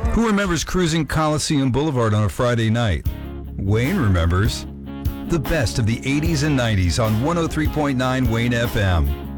Who remembers cruising Coliseum Boulevard on a Friday night? Wayne remembers. The best of the 80s and 90s on 103.9 Wayne FM.